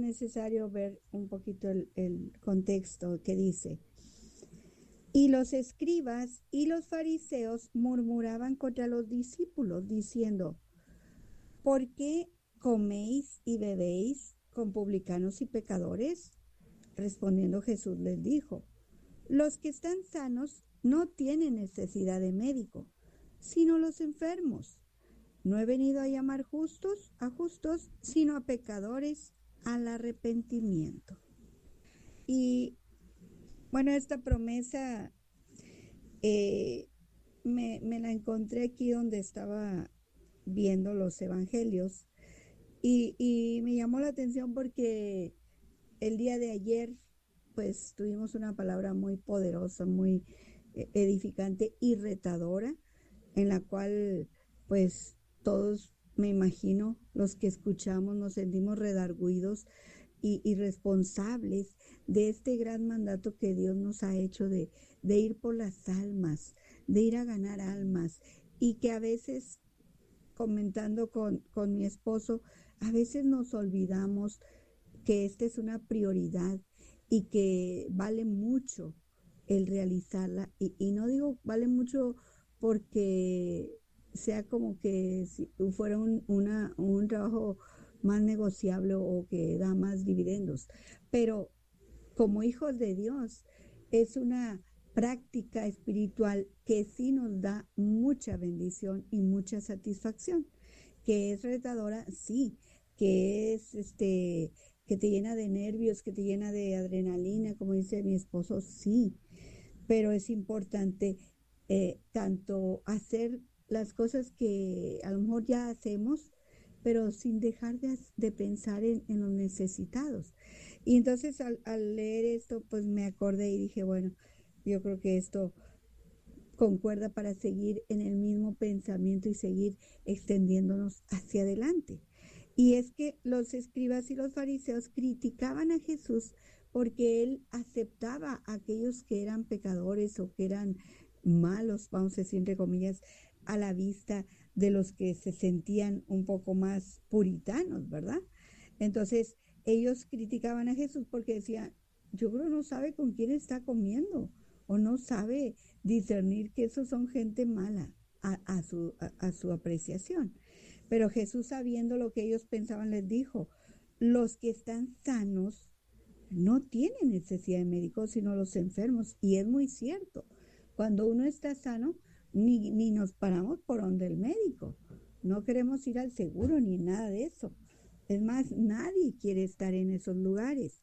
necesario ver un poquito el contexto que dice. Y los escribas y los fariseos murmuraban contra los discípulos, diciendo, ¿por qué coméis y bebéis con publicanos y pecadores? Respondiendo Jesús les dijo, los que están sanos no tienen necesidad de médico, sino los enfermos. No he venido a llamar justos a justos, sino a pecadores al arrepentimiento. Y bueno, esta promesa me la encontré aquí donde estaba viendo los evangelios y me llamó la atención porque el día de ayer pues tuvimos una palabra muy poderosa, muy edificante y retadora, en la cual pues todos, me imagino, los que escuchamos nos sentimos redarguidos y responsables de este gran mandato que Dios nos ha hecho de ir por las almas, de ir a ganar almas, y que a veces, comentando con mi esposo, a veces nos olvidamos que esta es una prioridad y que vale mucho el realizarla. Y no digo vale mucho porque sea como que si fuera un trabajo más negociable o que da más dividendos, pero como hijos de Dios es una práctica espiritual que sí nos da mucha bendición y mucha satisfacción, que es retadora, sí, que es que te llena de nervios, que te llena de adrenalina, como dice mi esposo, sí, pero es importante tanto hacer las cosas que a lo mejor ya hacemos, pero sin dejar de pensar en los necesitados. Y entonces al leer esto, pues me acordé y dije, bueno, yo creo que esto concuerda para seguir en el mismo pensamiento y seguir extendiéndonos hacia adelante. Y es que los escribas y los fariseos criticaban a Jesús porque él aceptaba a aquellos que eran pecadores o que eran malos, vamos a decir entre comillas, a la vista de los que se sentían un poco más puritanos, ¿verdad? Entonces, ellos criticaban a Jesús porque decían, yo creo no sabe con quién está comiendo o no sabe discernir que esos son gente mala a su apreciación. Pero Jesús, sabiendo lo que ellos pensaban, les dijo, los que están sanos no tienen necesidad de médicos, sino los enfermos. Y es muy cierto. Cuando uno está sano, ni nos paramos por donde el médico. No queremos ir al seguro ni nada de eso. Es más, nadie quiere estar en esos lugares.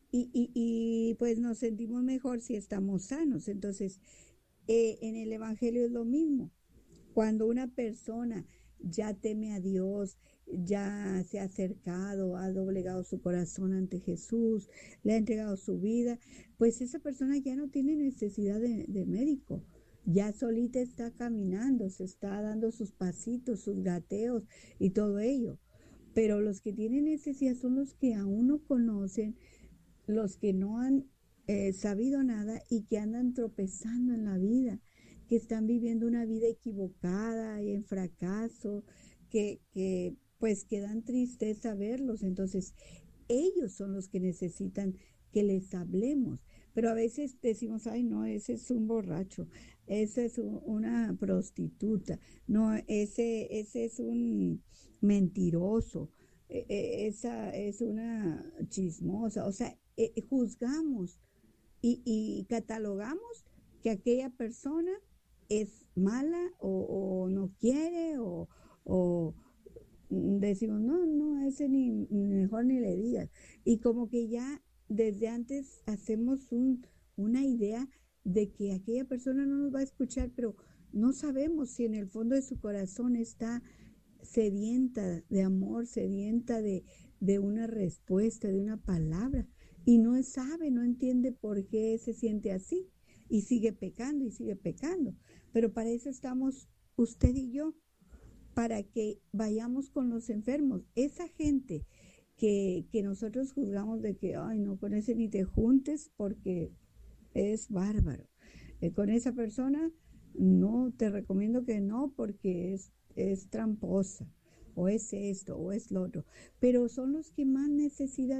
Y pues nos sentimos mejor si estamos sanos. Entonces, en el Evangelio es lo mismo. Cuando una persona ya teme a Dios, ya se ha acercado, ha doblegado su corazón ante Jesús, le ha entregado su vida, pues esa persona ya no tiene necesidad de médico. Ya solita está caminando, se está dando sus pasitos, sus gateos y todo ello. Pero los que tienen necesidad son los que aún no conocen, los que no han sabido nada y que andan tropezando en la vida, que están viviendo una vida equivocada y en fracaso, que pues que dan tristeza verlos. Entonces, ellos son los que necesitan que les hablemos. Pero a veces decimos, ay, no, ese es un borracho, esa es una prostituta, no, ese es un mentiroso, esa es una chismosa. O sea, juzgamos y catalogamos que aquella persona es mala o no quiere o decimos, no, no, ese ni mejor ni le digas. Y como que ya desde antes hacemos una idea de que aquella persona no nos va a escuchar, pero no sabemos si en el fondo de su corazón está sedienta de amor, sedienta de una respuesta, de una palabra, y no sabe, no entiende por qué se siente así, y sigue pecando y sigue pecando. Pero para eso estamos usted y yo, para que vayamos con los enfermos. Esa gente que nosotros juzgamos de que, ay, no, con ese ni te juntes porque es bárbaro. Con esa persona no, te recomiendo que no porque es tramposa, o es esto, o es lo otro. Pero son los que más necesidad